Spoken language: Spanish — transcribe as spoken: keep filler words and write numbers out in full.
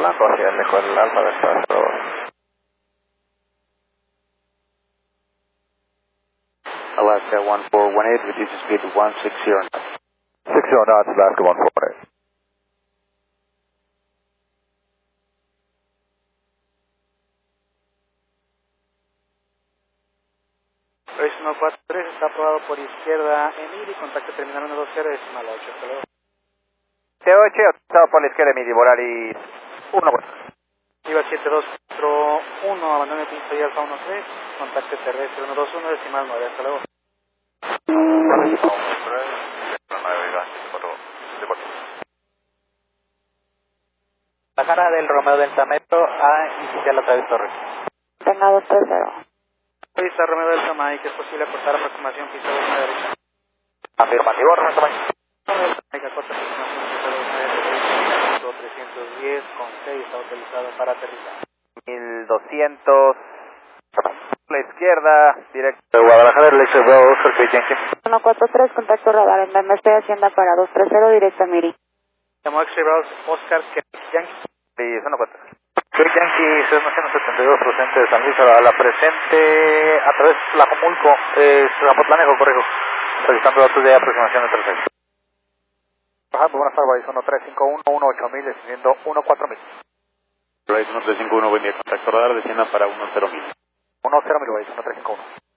blanco hacia el eco del Alfa del Estado. Alaska one four one eight, reduce speed to one six zero knots. six zero knots, Alaska one four one eight. uno cuatro tres está aprobado por izquierda Emily, contacto terminal uno dos cero, decimal ocho, hasta luego. T ocho, estado por la izquierda, Emily, Volaris uno cuatro. Viva siete dos cuatro uno, abandone pista y alfa uno tres, contacto terrestre uno dos uno, decimal nueve, hasta luego. Bajada del Romeo Delta Metro a iniciar la Travis Torres. Venga, dos tres cero. Pista Romeo Delta Mike, es posible acortar aproximación pista dos nueve derecha. Afirmativo, Romeo Mike. Mike, corta aproximación pista dos nueve derecha, trescientos diez con seis, está autorizado para aterrizar. mil doscientos, la izquierda, directo de Guadalajara, Lexus dos, Circuit Yankee. uno cuatro tres, contacto radar en Denver, estoy hacienda para dos tres cero, directo a Miri. Llamó X-Ray Browse, Oscar, Yankee. Sí, uno cuatro. Circuit Yankee, seis setenta y dos, procedente de San Luis a la presente, a través de Tlajomulco, eh, Zapotlanejo, correcto. Solicitando datos de aproximación de tercero. Bajando, buenas tardes, uno tres cinco uno, uno ocho mil, descendiendo uno cuatro mil. uno tres cinco uno, buen día, contacto radar, descienda para uno cero mil. uno cero mil, uno tres cinco uno.